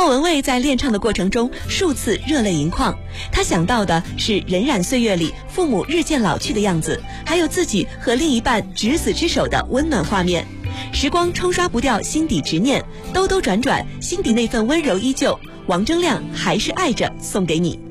莫文蔚在练唱的过程中数次热泪盈眶，她想到的是荏苒岁月里父母日渐老去的样子，还有自己和另一半执子之手的温暖画面。时光冲刷不掉心底执念，兜兜转转，心底那份温柔依旧。王铮亮还是爱着，送给你。